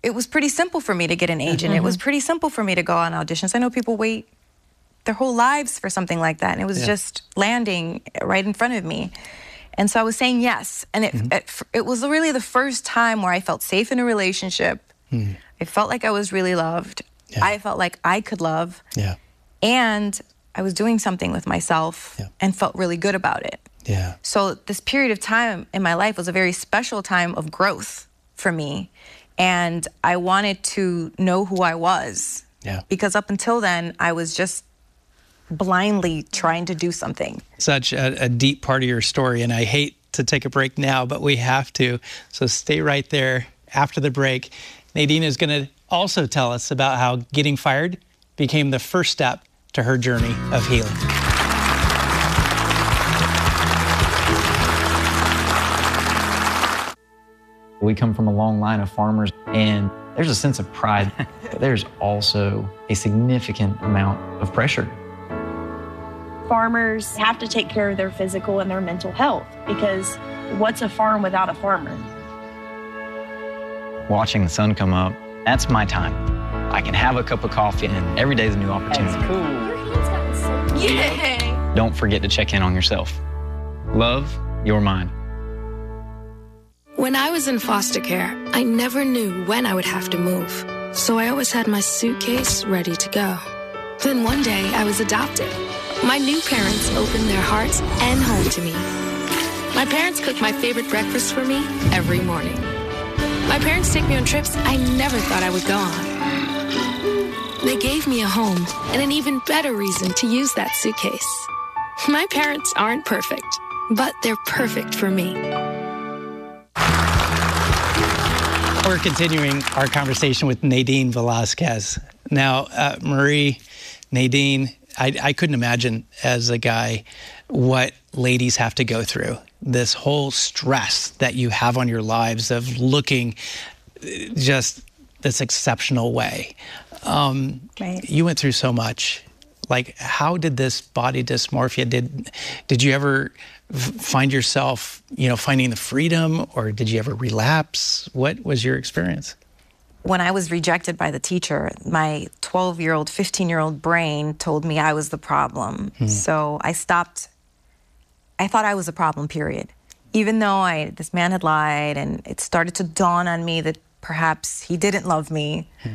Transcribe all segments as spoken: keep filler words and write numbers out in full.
it was pretty simple for me to get an agent. Mm-hmm. It was pretty simple for me to go on auditions. I know people wait their whole lives for something like that, and it was yeah. just landing right in front of me. And so I was saying yes, and it, mm-hmm. it, it was really the first time where I felt safe in a relationship. Mm. I felt like I was really loved. Yeah. I felt like I could love. Yeah. And I was doing something with myself yeah. and felt really good about it. Yeah. So this period of time in my life was a very special time of growth for me. And I wanted to know who I was. Yeah. Because up until then, I was just blindly trying to do something. Such a, a deep part of your story, and I hate to take a break now, but we have to. So stay right there. After the break, Nadine is going to also tell us about how getting fired became the first step to her journey of healing. We come from a long line of farmers, and there's a sense of pride, but there's also a significant amount of pressure. Farmers have to take care of their physical and their mental health, because what's a farm without a farmer? Watching the sun come up, that's my time. I can have a cup of coffee, and every day's a new opportunity. That's cool. Your hand's gotten so cool. Yeah. Don't forget to check in on yourself. Love, your mind. When I was in foster care, I never knew when I would have to move. So I always had my suitcase ready to go. Then one day, I was adopted. My new parents opened their hearts and home to me. My parents cook my favorite breakfast for me every morning. My parents take me on trips I never thought I would go on. They gave me a home and an even better reason to use that suitcase. My parents aren't perfect, but they're perfect for me. We're continuing our conversation with Nadine Velasquez. Now, uh, Marie, Nadine, I, I couldn't imagine as a guy what ladies have to go through. This whole stress that you have on your lives of looking just this exceptional way. Um, right. You went through so much. Like, how did this body dysmorphia, did did you ever f- find yourself, you know, finding the freedom, or did you ever relapse? What was your experience? When I was rejected by the teacher, my twelve-year-old, fifteen-year-old brain told me I was the problem. Hmm. So I stopped. I thought I was a problem, period. Even though I, this man had lied, and it started to dawn on me that perhaps he didn't love me. Hmm.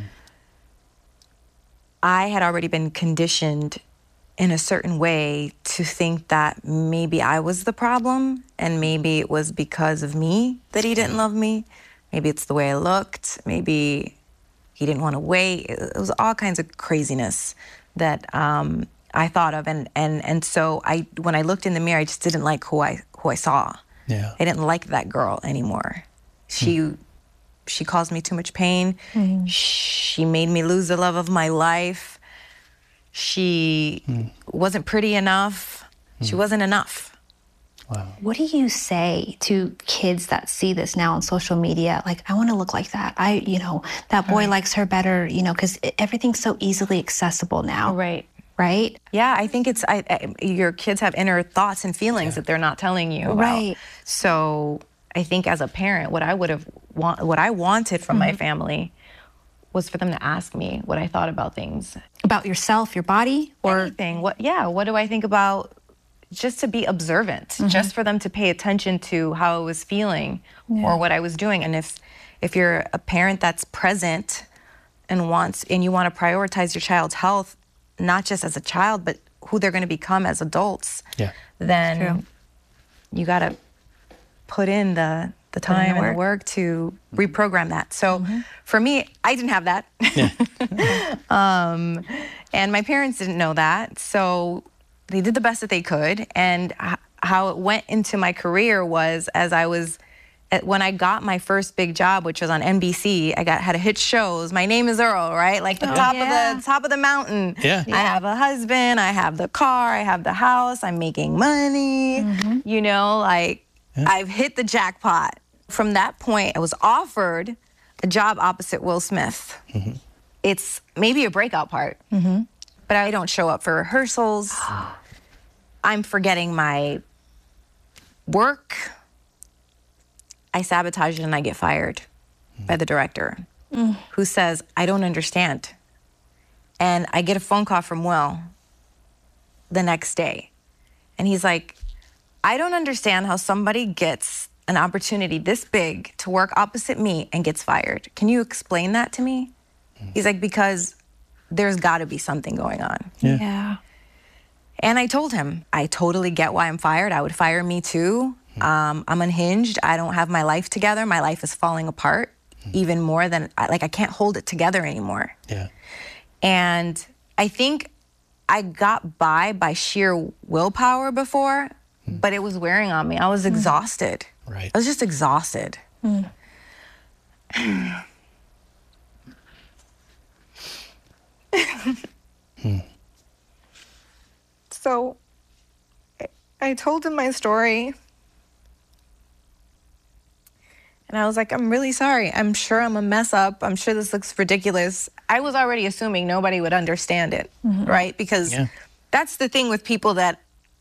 I had already been conditioned in a certain way to think that maybe I was the problem, and maybe it was because of me that he didn't love me. Maybe it's the way I looked. Maybe he didn't want to wait. It was all kinds of craziness that um, I thought of, and and and so I, when I looked in the mirror, I just didn't like who I who I saw. Yeah. I didn't like that girl anymore. She mm. she caused me too much pain. Mm. She made me lose the love of my life. She mm. wasn't pretty enough. Mm. She wasn't enough. Wow. What do you say to kids that see this now on social media? Like, I want to look like that. I, you know, that boy right. likes her better, you know, because everything's so easily accessible now. Right. Right? Yeah, I think it's, I, I, your kids have inner thoughts and feelings yeah. that they're not telling you about. Right. So I think as a parent, what I would have, want, what I wanted from mm-hmm. my family was for them to ask me what I thought about things. About yourself, your body? Or anything. What, yeah, what do I think about, just to be observant, mm-hmm. just for them to pay attention to how I was feeling yeah. or what I was doing. And if if you're a parent that's present and wants, and you want to prioritize your child's health, not just as a child, but who they're going to become as adults, yeah. then True. you got to put in the the time the and the work to reprogram that. So mm-hmm. for me, I didn't have that. Yeah. um, and my parents didn't know that. So they did the best that they could. And h- how it went into my career was, as I was, at, when I got my first big job, which was on N B C, I got had to hit shows. My name is Earl, right? Like the oh, top yeah. of the top of the mountain. Yeah. I have a husband, I have the car, I have the house, I'm making money. Mm-hmm. You know, like yeah. I've hit the jackpot. From that point, I was offered a job opposite Will Smith. Mm-hmm. It's maybe a breakout part. Mm-hmm. But I don't show up for rehearsals. I'm forgetting my work. I sabotage it and I get fired mm. by the director. mm. who says, I don't understand. And I get a phone call from Will the next day. And he's like, I don't understand how somebody gets an opportunity this big to work opposite me and gets fired. Can you explain that to me? Mm. He's like, because there's got to be something going on. Yeah. yeah. And I told him, I totally get why I'm fired. I would fire me too. Mm. Um, I'm unhinged. I don't have my life together. My life is falling apart mm. even more than, like, I can't hold it together anymore. Yeah. And I think I got by by sheer willpower before, mm. but it was wearing on me. I was exhausted. Right. I was just exhausted. Mm. hmm. So I told him my story. And I was like, I'm really sorry. I'm sure I'm a mess up. I'm sure this looks ridiculous. I was already assuming nobody would understand it, mm-hmm. right? Because yeah. that's the thing with people that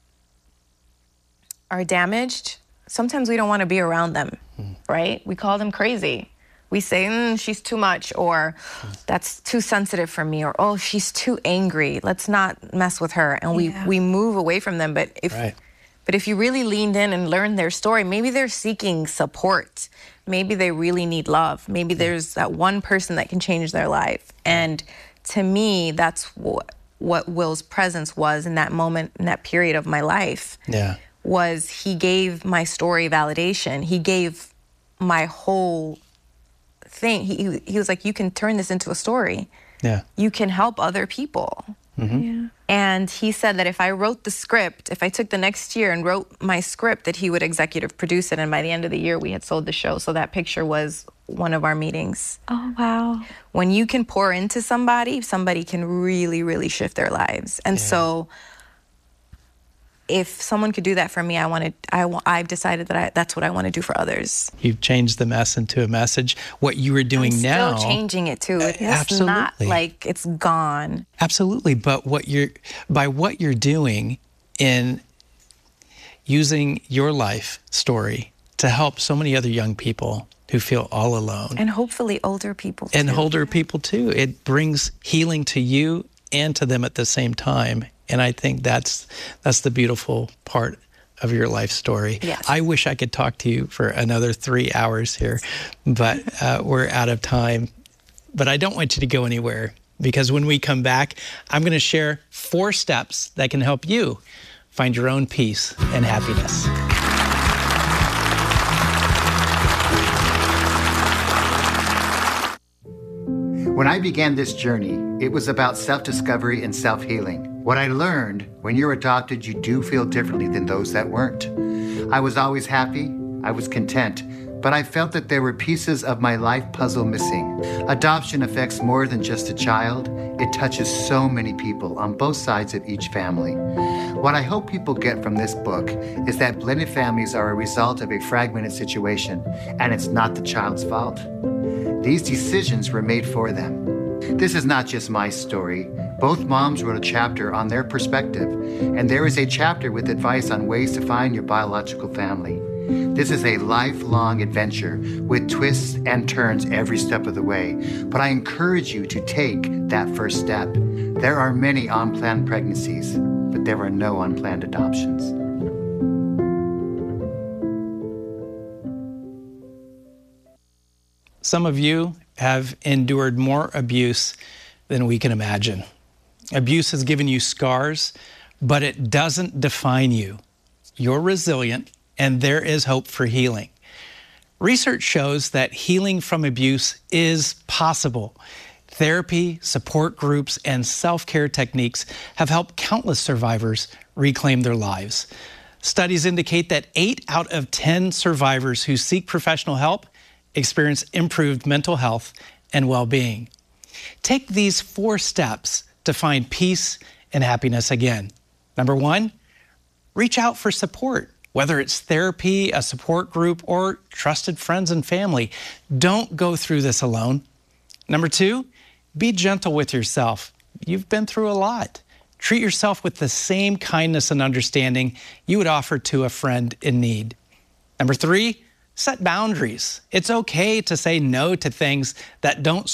are damaged. Sometimes we don't want to be around them, mm. right? We call them crazy. We say, mm, she's too much, or mm. that's too sensitive for me, or, oh, she's too angry. Let's not mess with her. And yeah. we, we move away from them. But if, right. but if you really leaned in and learned their story, maybe they're seeking support. Maybe they really need love. Maybe there's that one person that can change their life. And to me, that's what, what Will's presence was in that moment, in that period of my life. Yeah. Was he gave my story validation. He gave my whole thing. He, he was like, you can turn this into a story. Yeah. You can help other people. Mm-hmm. Yeah. And he said that if I wrote the script, if I took the next year and wrote my script, that he would executive produce it. And by the end of the year, we had sold the show. So that picture was one of our meetings. Oh, wow. When you can pour into somebody, somebody can really, really shift their lives. And yeah. so if someone could do that for me, I wanted, I, I've decided that I, that's what I want to do for others. You've changed the mess into a message. What you were doing I'm now. still changing it too. It's absolutely. not like it's gone. Absolutely. But what you're, by what you're doing in using your life story to help so many other young people who feel all alone. And hopefully older people too. And older people too. It brings healing to you and to them at the same time. And I think that's that's the beautiful part of your life story. Yes. I wish I could talk to you for another three hours here, but uh, we're out of time. But I don't want you to go anywhere, because when we come back, I'm going to share four steps that can help you find your own peace and happiness. When I began this journey, it was about self-discovery and self-healing. What I learned, when you're adopted, you do feel differently than those that weren't. I was always happy, I was content, but I felt that there were pieces of my life puzzle missing. Adoption affects more than just a child. It touches so many people on both sides of each family. What I hope people get from this book is that blended families are a result of a fragmented situation, and it's not the child's fault. These decisions were made for them. This is not just my story. Both moms wrote a chapter on their perspective, and there is a chapter with advice on ways to find your biological family. This is a lifelong adventure with twists and turns every step of the way, but I encourage you to take that first step. There are many unplanned pregnancies, but there are no unplanned adoptions. Some of you have endured more abuse than we can imagine. Abuse has given you scars, but it doesn't define you. You're resilient, and there is hope for healing. Research shows that healing from abuse is possible. Therapy, support groups, and self-care techniques have helped countless survivors reclaim their lives. Studies indicate that eight out of ten survivors who seek professional help experience improved mental health and well-being. Take these four steps to find peace and happiness again. Number one, reach out for support, whether it's therapy, a support group, or trusted friends and family. Don't go through this alone. Number two, be gentle with yourself. You've been through a lot. Treat yourself with the same kindness and understanding you would offer to a friend in need. Number three, set boundaries. It's okay to say no to things that don't